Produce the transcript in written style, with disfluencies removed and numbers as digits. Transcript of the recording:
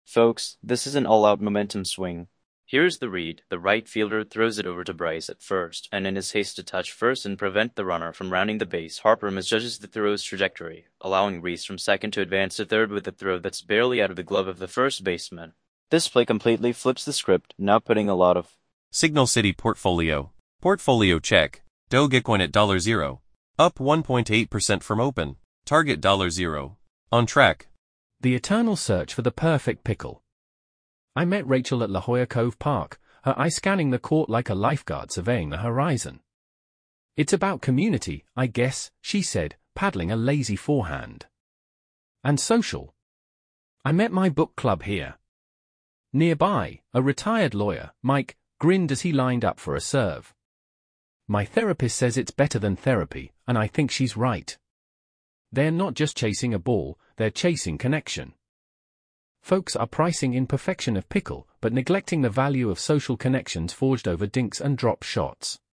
Folks, this is an all-out momentum swing. Here's the read. The right fielder throws it over to Bryce at first, and in his haste to touch first and prevent the runner from rounding the base, Harper misjudges the throw's trajectory, allowing Reese from second to advance to third with a throw that's barely out of the glove of the first baseman. This play completely flips the script, now putting a lot of Signal City portfolio. Portfolio check. Dogecoin at $0. Up 1.8% from open. Target $0. On track. The eternal search for the perfect pickle. I met Rachel at La Jolla Cove Park, her eye scanning the court like a lifeguard surveying the horizon. It's about community, I guess, she said, paddling a lazy forehand. And social. I met my book club here. Nearby, a retired lawyer, Mike, grinned as he lined up for a serve. My therapist says it's better than therapy, and I think she's right. They're not just chasing a ball, they're chasing connection. Folks are pricing in perfection of pickle, but neglecting the value of social connections forged over dinks and drop shots.